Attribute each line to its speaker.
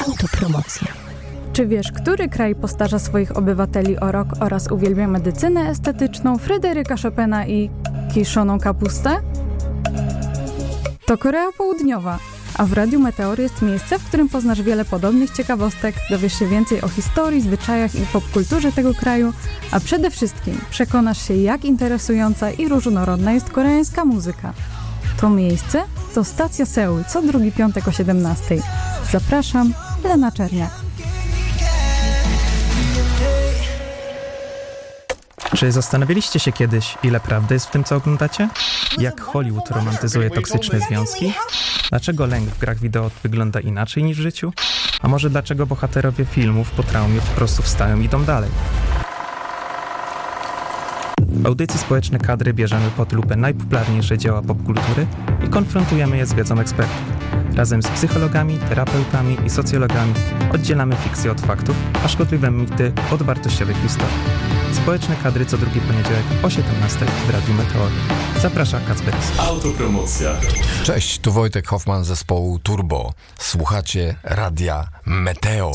Speaker 1: Autopromocja.
Speaker 2: Czy wiesz, który kraj postarza swoich obywateli o rok oraz uwielbia medycynę estetyczną, Fryderyka Chopina i kiszoną kapustę? To Korea Południowa, a w Radiu Meteor jest miejsce, w którym poznasz wiele podobnych ciekawostek, dowiesz się więcej o historii, zwyczajach i popkulturze tego kraju, a przede wszystkim przekonasz się, jak interesująca i różnorodna jest koreańska muzyka. To miejsce to stacja Seul, co drugi piątek o 17:00. Zapraszam, Lena Czerniak.
Speaker 3: Czy zastanawialiście się kiedyś, ile prawdy jest w tym, co oglądacie? Jak Hollywood romantyzuje toksyczne związki? Dlaczego lęk w grach wideo wygląda inaczej niż w życiu? A może dlaczego bohaterowie filmów po traumie po prostu wstają i idą dalej? W audycji Społeczne Kadry bierzemy pod lupę najpopularniejsze dzieła popkultury i konfrontujemy je z wiedzą ekspertów. Razem z psychologami, terapeutami i socjologami oddzielamy fikcję od faktów, a szkodliwe mity od wartościowych historii. Społeczne Kadry co drugi poniedziałek o 17:00 w Radiu Meteor. Zaprasza Kacperis.
Speaker 4: Autopromocja.
Speaker 5: Cześć, tu Wojtek Hoffman z zespołu Turbo. Słuchacie Radia Meteor.